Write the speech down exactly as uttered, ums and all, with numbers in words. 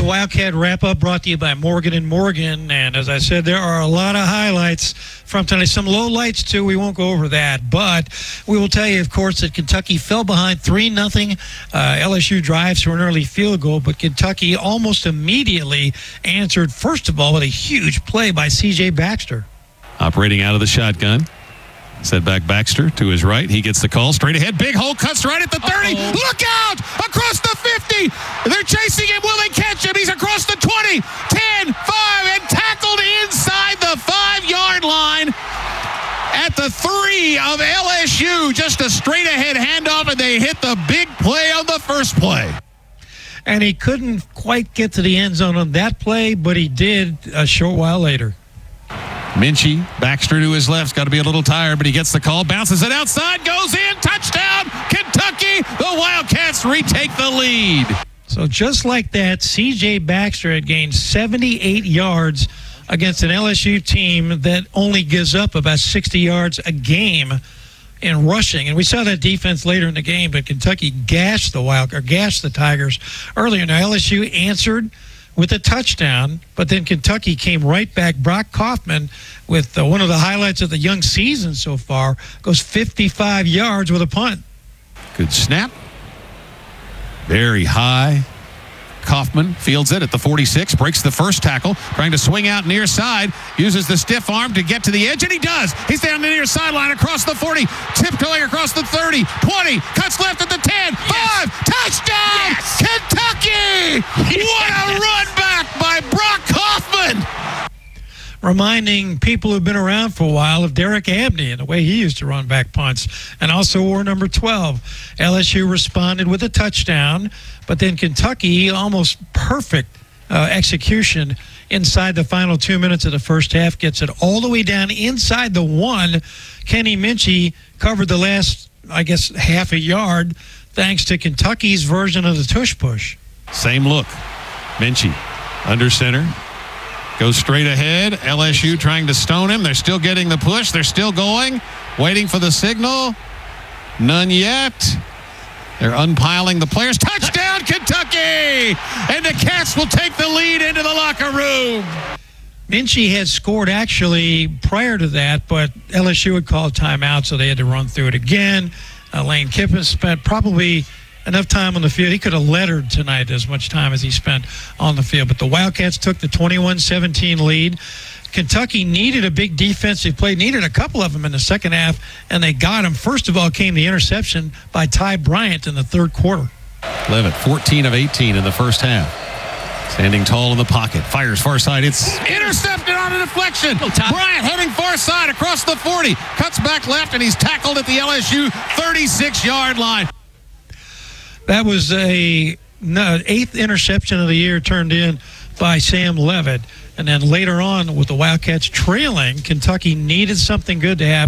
The Wildcat Wrap-Up brought to you by Morgan and Morgan. And as I said, there are a lot of highlights from tonight. Some low lights, too. We won't go over that. But we will tell you, of course, that Kentucky fell behind three nothing. Uh, L S U drives for an early field goal, but Kentucky almost immediately answered, first of all, with a huge play by C J Baxter. Operating out of the shotgun. Set back Baxter to his right. He gets the call. Straight ahead. Big hole. Cuts right at the thirty. Uh-oh. Look out! Across the fifty. They're chasing him. Will they catch him? He's across the twenty. ten, five, and tackled inside the five-yard line at the three of L S U. Just a straight-ahead handoff, and they hit the big play on the first play. And he couldn't quite get to the end zone on that play, but he did a short while later. Minchie, Baxter to his left's got to be a little tired, but he gets the call, bounces it outside, goes in, touchdown, Kentucky. The Wildcats retake the lead. So just like that, C J Baxter had gained seventy-eight yards against an L S U team that only gives up about sixty yards a game in rushing. And we saw that defense later in the game, but Kentucky gashed the Wild, or gashed the Tigers earlier. Now L S U answered with a touchdown, but then Kentucky came right back. Brock Kaufman, with uh, one of the highlights of the young season so far, goes fifty-five yards with a punt. Good snap. Very high. Kaufman fields it at the forty-six, breaks the first tackle, trying to swing out near side, uses the stiff arm to get to the edge, and he does. He's down the near sideline across the forty, tiptoeing across the thirty, twenty, cuts left at the ten, five, yes. Touchdown! Yes. Kentucky! Yes. What a run back by Brock Kaufman! Reminding people who've been around for a while of Derek Abney and the way he used to run back punts, and also wore number twelve. L S U responded with a touchdown, but then Kentucky, almost perfect uh, execution inside the final two minutes of the first half, gets it all the way down inside the one. Kenny Minchie covered the last, I guess, half a yard, thanks to Kentucky's version of the tush push. Same look. Minchie under center. Goes straight ahead. L S U trying to stone him. They're still getting the push. They're still going. Waiting for the signal. None yet. They're unpiling the players. Touchdown, Kentucky! And the Cats will take the lead into the locker room. Minchie had scored actually prior to that, but L S U had called timeout, so they had to run through it again. Uh, Lane Kiffin spent probably enough time on the field. He could have lettered tonight as much time as he spent on the field. But the Wildcats took the twenty-one seventeen lead. Kentucky needed a big defensive play, needed a couple of them in the second half, and they got him. First of all came the interception by Ty Bryant in the third quarter. Levitt, fourteen of eighteen in the first half. Standing tall in the pocket. Fires far side. It's intercepted on a deflection. Bryant heading far side across the forty. Cuts back left, and he's tackled at the L S U thirty-six-yard line. That was a no, eighth interception of the year turned in by Sam Levitt. And then later on, with the Wildcats trailing, Kentucky needed something good to happen.